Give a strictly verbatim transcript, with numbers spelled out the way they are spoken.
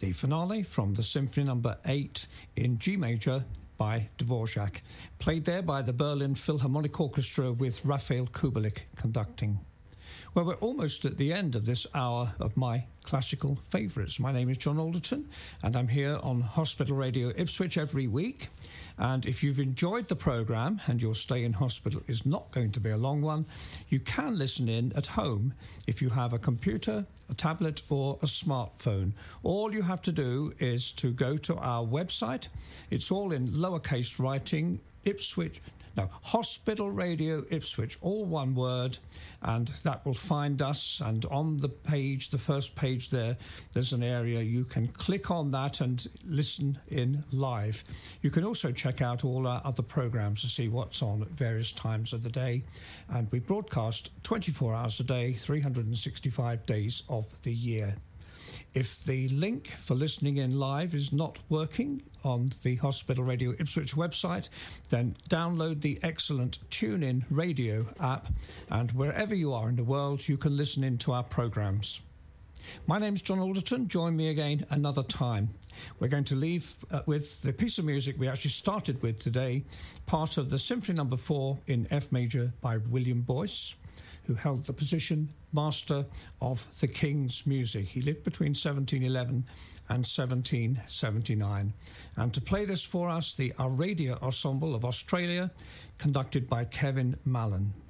the finale from the Symphony Number eight in G major by Dvorak, played there by the Berlin Philharmonic Orchestra with Raphael Kubelik conducting. Well, we're almost at the end of this hour of my classical favourites. My name is John Alderton, and I'm here on Hospital Radio Ipswich every week. And if you've enjoyed the programme and your stay in hospital is not going to be a long one, you can listen in at home if you have a computer, a tablet or a smartphone. All you have to do is to go to our website. It's all in lowercase writing, Ipswich... No, Hospital Radio Ipswich, all one word, and that will find us. And on the page, the first page there, there's an area you can click on that and listen in live. You can also check out all our other programmes to see what's on at various times of the day. And we broadcast twenty-four hours a day, three hundred sixty-five days of the year. If the link for listening in live is not working on the Hospital Radio Ipswich website, then download the excellent TuneIn Radio app, and wherever you are in the world, you can listen in to our programmes. My name's John Alderton. Join me again another time. We're going to leave uh, with the piece of music we actually started with today, part of the Symphony Number four in F major by William Boyce, who held the position Master of the King's Music. He lived between seventeen eleven and seventeen seventy-nine. And to play this for us, the Aradia Ensemble of Australia, conducted by Kevin Mallon.